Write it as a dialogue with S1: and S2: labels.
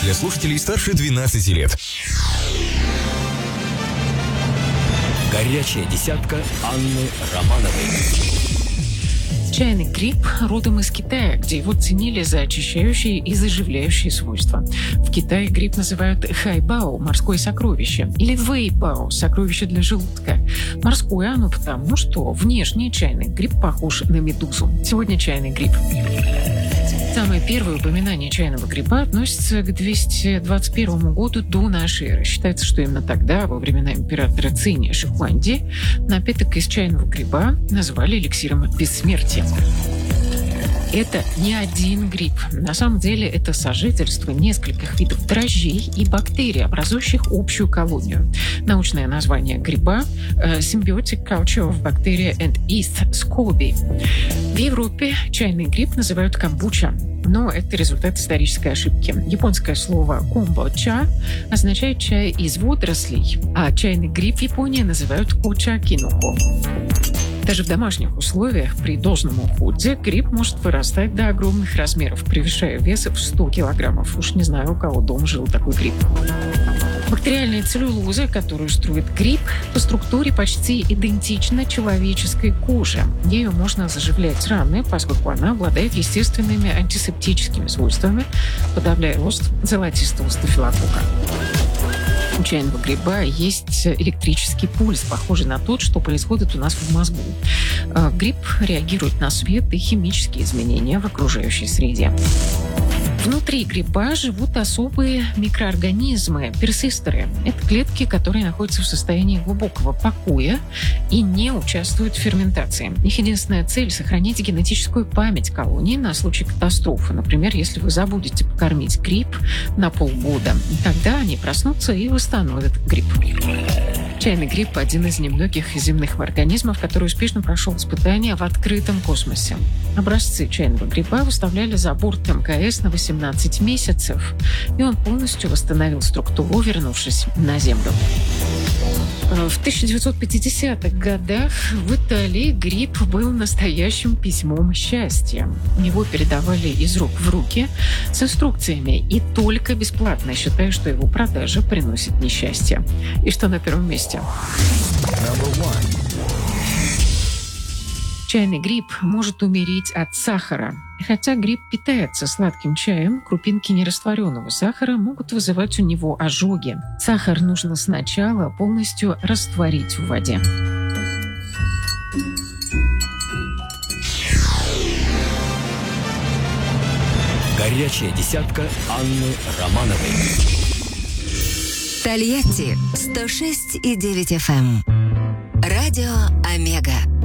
S1: для слушателей старше 12 лет.
S2: Горячая десятка Анны Романовой.
S3: Чайный гриб родом из Китая, где его ценили за очищающие и заживляющие свойства. В Китае гриб называют хайбао – морское сокровище, или вэйбао – сокровище для желудка. Морское оно потому, что внешне чайный гриб похож на медузу. Сегодня чайный гриб. Самое первое упоминание чайного гриба относится к 221 году до нашей эры. Считается, что именно тогда, во времена императора Цинь Шихуанди, напиток из чайного гриба называли эликсиром бессмертия. Это не один гриб. На самом деле это сожительство нескольких видов дрожжей и бактерий, образующих общую колонию. Научное название гриба – Symbiotic Culture of Bacteria and Yeast SCOBY. В Европе чайный гриб называют камбуча, но это результат исторической ошибки. Японское слово «комбоча» означает чай из водорослей, а чайный гриб в Японии называют коча-кинухо. Даже в домашних условиях при должном уходе гриб может вырастать до огромных размеров, превышая вес в 100 килограммов. Уж не знаю, у кого дома жил такой гриб. Бактериальная целлюлоза, которую строит гриб, по структуре почти идентична человеческой коже. Ею можно заживлять раны, поскольку она обладает естественными антисептическими свойствами, подавляя рост золотистого стафилококка. У чайного гриба есть электрический пульс, похожий на тот, что происходит у нас в мозгу. Гриб реагирует на свет и химические изменения в окружающей среде. Внутри гриба живут особые микроорганизмы, персистеры. Это клетки, которые находятся в состоянии глубокого покоя и не участвуют в ферментации. Их единственная цель – сохранить генетическую память колонии на случай катастрофы. Например, если вы забудете покормить гриб на полгода, тогда они проснутся и восстановят гриб. Чайный гриб – один из немногих земных организмов, который успешно прошел испытания в открытом космосе. Образцы чайного гриба выставляли за борт МКС на 18 месяцев, и он полностью восстановил структуру, вернувшись на Землю. В 1950-х годах в Италии гриб был настоящим письмом счастья. Его передавали из рук в руки с инструкциями и только бесплатно, считая, что его продажа приносит несчастье. И что на первом месте? Чайный гриб может умереть от сахара. Хотя гриб питается сладким чаем, крупинки нерастворенного сахара могут вызывать у него ожоги. Сахар нужно сначала полностью растворить в воде.
S2: Горячая десятка Анны Романовой.
S4: Тольятти 106,9 FM. Радио Омега.